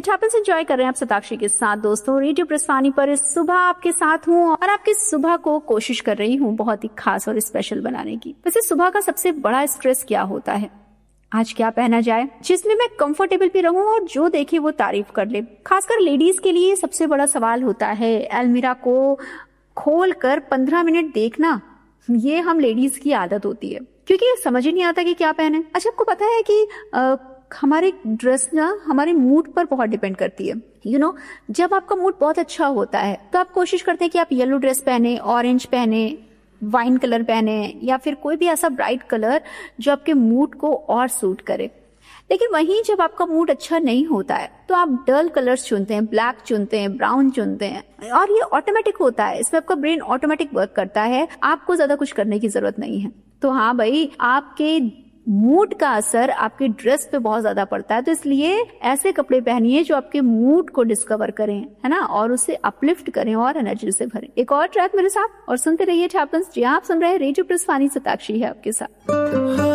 It happens enjoy कर रहे हैं आप सताक्षी के साथ दोस्तों रेडियो प्रस्थानी पर। इस सुबह आपके साथ हूँ और आपकी सुबह को कोशिश कर रही हूँ बहुत ही खास और स्पेशल बनाने की। वैसे सुबह का सबसे बड़ा स्ट्रेस क्या होता है? आज क्या पहना जाए जिसमें मैं कंफर्टेबल भी रहूं और जो देखे वो तारीफ कर ले। खासकर लेडीज के लिए सबसे बड़ा सवाल होता है अलमीरा को खोल कर 15 मिनट देखना। ये हम लेडीज की आदत होती है क्योंकि समझ ही नहीं आता कि क्या पहने। अच्छा, आपको पता है कि हमारे ड्रेस ना हमारे मूड पर बहुत डिपेंड करती है। यू नो, जब आपका मूड बहुत अच्छा होता है तो आप कोशिश करते हैं कि आप येलो ड्रेस पहने, ऑरेंज पहने, वाइन कलर पहने या फिर कोई भी ऐसा ब्राइट कलर जो आपके मूड को और सूट करे। लेकिन वहीं जब आपका मूड अच्छा नहीं होता है तो आप डल कलर्स चुनते हैं, ब्लैक चुनते हैं, ब्राउन चुनते हैं और ये ऑटोमेटिक होता है। इसमें आपका ब्रेन ऑटोमेटिक वर्क करता है, आपको ज्यादा कुछ करने की जरूरत नहीं है। तो हाँ भाई, आपके मूड का असर आपके ड्रेस पे बहुत ज्यादा पड़ता है, तो इसलिए ऐसे कपड़े पहनिए जो आपके मूड को डिस्कवर करें, है ना, और उसे अपलिफ्ट करें और एनर्जी से भरें। एक और ट्रैक मेरे साथ और सुनते रहिए इट हैपेंस। जी आप सुन रहे हैं रेडियो प्रस्थानी, सताक्षी है आपके साथ।